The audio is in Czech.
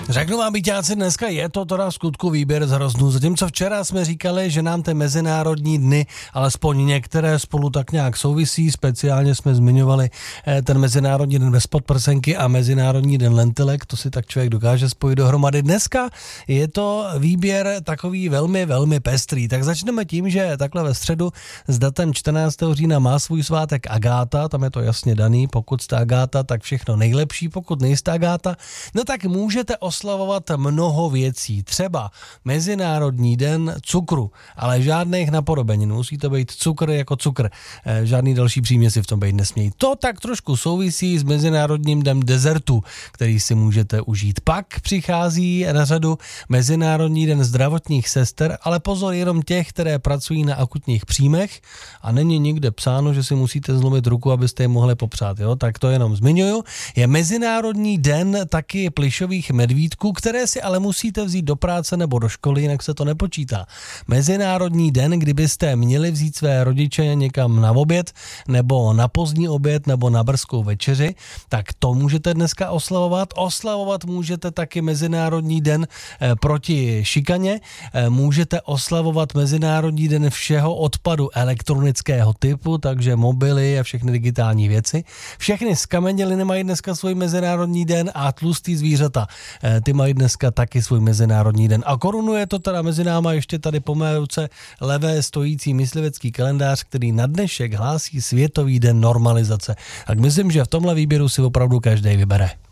Řeknu vám, byťáci, dneska je to teda skutku výběr z hroznů. Zatímco včera jsme říkali, že nám ty mezinárodní dny, alespoň některé spolu tak nějak souvisí, speciálně jsme zmiňovali ten mezinárodní den bez podprsenky a mezinárodní den lentilek, to si tak člověk dokáže spojit dohromady. Dneska je to výběr takový velmi, velmi pestrý. Tak začneme tím, že takhle ve středu s datem 14. října má svůj svátek Agáta, tam je to jasně daný, pokud jste Agáta, tak všechno nejlepší, pokud nejste Agáta, no tak můžete oslavovat mnoho věcí. Třeba Mezinárodní den cukru, ale žádných napodobenin. Musí to být cukr jako cukr. Žádný další příměsi v tom být nesmějí. To tak trošku souvisí s Mezinárodním dnem dezertu, který si můžete užít. Pak přichází na řadu Mezinárodní den zdravotních sester, ale pozor, jenom těch, které pracují na akutních příjmech a není nikde psáno, že si musíte zlomit ruku, abyste je mohli popřát. Jo? Tak to jenom zmiňuju. Je Mezinárodní den taky plyšových medvídků, které si ale musíte vzít do práce nebo do školy, jinak se to nepočítá. Mezinárodní den, kdybyste měli vzít své rodiče někam na oběd, nebo na pozdní oběd, nebo na brzkou večeři, tak to můžete dneska oslavovat. Oslavovat můžete taky Mezinárodní den proti šikaně, můžete oslavovat Mezinárodní den všeho odpadu elektronického typu, takže mobily a všechny digitální věci. Všechny skameněliny mají dneska svůj Mezinárodní den a tlustý zvířata, ty mají dneska taky svůj Mezinárodní den. A korunuje to teda mezi náma ještě tady po mé ruce levé stojící myslivecký kalendář, který na dnešek hlásí Světový den normalizace. Tak myslím, že v tomhle výběru si opravdu každý vybere.